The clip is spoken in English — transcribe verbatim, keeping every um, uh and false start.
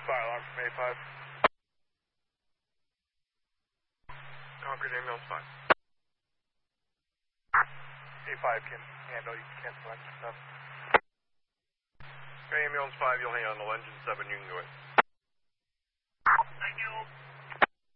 Fire alarm from A five. Concrete ambulance five. A five can handle, you can cancel engine stuff. Okay, ambulance five, you'll hang on to engine seven, you can go ahead.